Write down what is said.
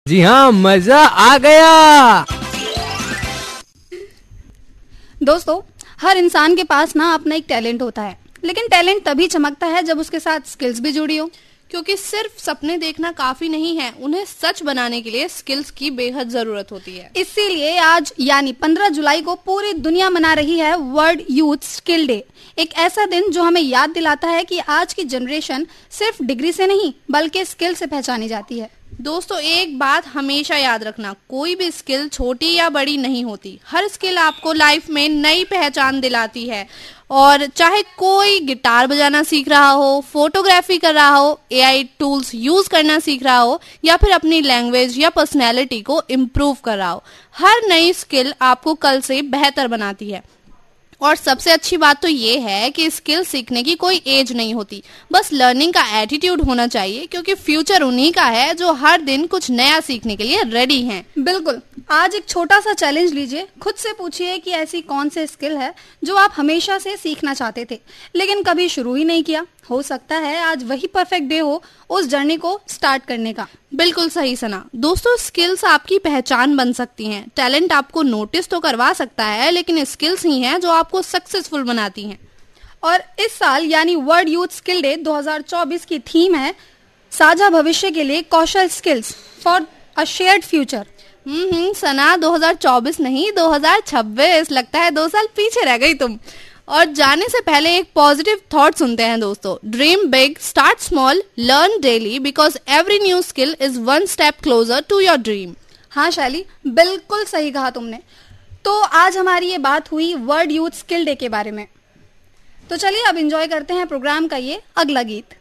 जी हाँ, मजा आ गया। दोस्तों, हर इंसान के पास ना अपना एक टैलेंट होता है, लेकिन टैलेंट तभी चमकता है जब उसके साथ स्किल्स भी जुड़ी हो। क्योंकि सिर्फ सपने देखना काफी नहीं है, उन्हें सच बनाने के लिए स्किल्स की बेहद जरूरत होती है। इसीलिए आज यानी 15 जुलाई को पूरी दुनिया मना रही है वर्ल्ड यूथ स्किल डे। एक ऐसा दिन जो हमें याद दिलाता है कि आज की जनरेशन सिर्फ डिग्री से नहीं बल्कि स्किल से पहचानी जाती है। दोस्तों, एक बात हमेशा याद रखना, कोई भी स्किल छोटी या बड़ी नहीं होती। हर स्किल आपको लाइफ में नई पहचान दिलाती है। और चाहे कोई गिटार बजाना सीख रहा हो, फोटोग्राफी कर रहा हो, एआई टूल्स यूज करना सीख रहा हो या फिर अपनी लैंग्वेज या पर्सनैलिटी को इम्प्रूव कर रहा हो, हर नई स्किल आपको कल से बेहतर बनाती है। और सबसे अच्छी बात तो ये है कि स्किल सीखने की कोई एज नहीं होती, बस लर्निंग का एटीट्यूड होना चाहिए, क्योंकि फ्यूचर उन्हीं का है जो हर दिन कुछ नया सीखने के लिए रेडी हैं। बिल्कुल। आज एक छोटा सा चैलेंज लीजिए, खुद से पूछिए कि ऐसी कौन से स्किल है जो आप हमेशा से सीखना चाहते थे लेकिन कभी शुरू ही नहीं किया। हो सकता है आज वही परफेक्ट डे हो उस जर्नी को स्टार्ट करने का। बिल्कुल सही सना। दोस्तों, स्किल्स आपकी पहचान बन सकती हैं। टैलेंट आपको नोटिस तो करवा सकता है, लेकिन स्किल्स ही हैं जो आपको सक्सेसफुल बनाती हैं। और इस साल यानी वर्ल्ड यूथ स्किल डे 2024 की थीम है साझा भविष्य के लिए कौशल, skills for a shared future. सना, 2024 नहीं 2026। लगता है 2 साल पीछे रह गई तुम। और जाने से पहले एक पॉजिटिव थॉट सुनते हैं दोस्तों। Dream big, start small, learn daily, because every new skill is one step closer to your dream. हाँ शैली, बिल्कुल सही कहा तुमने। तो आज हमारी ये बात हुई वर्ल्ड यूथ स्किल डे के बारे में। तो चलिए अब एंजॉय करते हैं प्रोग्राम का ये अगला गीत।